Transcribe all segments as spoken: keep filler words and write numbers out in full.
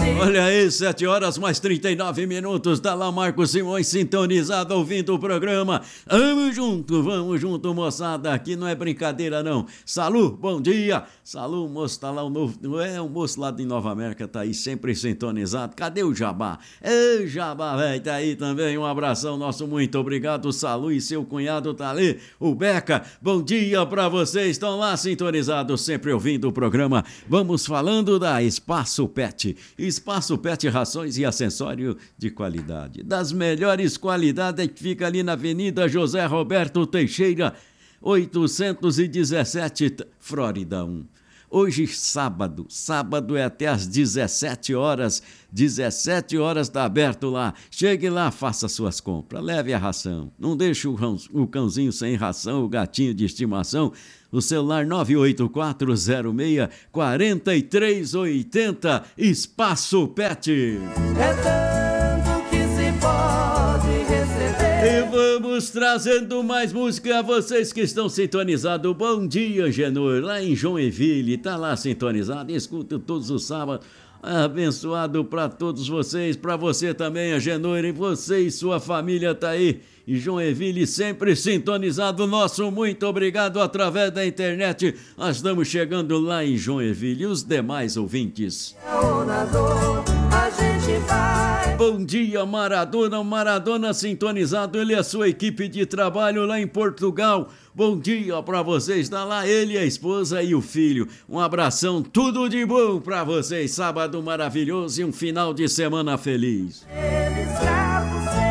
Olha aí, sete horas mais trinta e nove minutos, tá lá Marcos Simões sintonizado, ouvindo o programa. Vamos junto, vamos junto, moçada, aqui não é brincadeira não. Salu, bom dia. Salu, moço, tá lá o novo, não é o moço lá de Nova América, tá aí sempre sintonizado. Cadê o Jabá? Ei, Jabá, velho, tá aí também, um abração nosso, muito obrigado. Salu e seu cunhado tá ali, o Beca, bom dia pra vocês, estão lá sintonizados, sempre ouvindo o programa. Vamos falando da Espaço Pet. Espaço Pet, rações e acessório de qualidade. Das melhores qualidades, que fica ali na Avenida José Roberto Teixeira, oitocentos e dezessete, Flórida um. Hoje, sábado, sábado é até às dezessete horas, dezessete horas está aberto lá. Chegue lá, faça suas compras, leve a ração. Não deixe o cãozinho sem ração, o gatinho de estimação. O celular nove oito quatro zero seis quatro três oito zero, Espaço Pet. É tanto que se pode receber. E vamos trazendo mais música a vocês que estão sintonizados. Bom dia, Genor, lá em Joinville, tá lá sintonizado, escuta todos os sábados. Abençoado para todos vocês, para você também, Agenor, e você e sua família tá aí. E Joinville sempre sintonizado, nosso muito obrigado através da internet. Nós estamos chegando lá em Joinville e os demais ouvintes. A gente vai. Bom dia, Maradona, Maradona sintonizado, ele e a sua equipe de trabalho lá em Portugal. Bom dia pra vocês, está lá ele, a esposa e o filho. Um abração, tudo de bom pra vocês, sábado maravilhoso e um final de semana feliz. Eles pra você.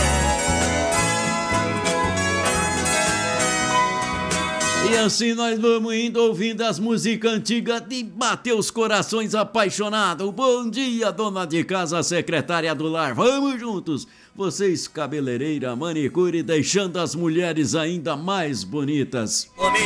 E assim nós vamos indo ouvindo as músicas antigas de bater os corações apaixonados. Bom dia, dona de casa, secretária do lar. Vamos juntos. Vocês, cabeleireira, manicure, deixando as mulheres ainda mais bonitas.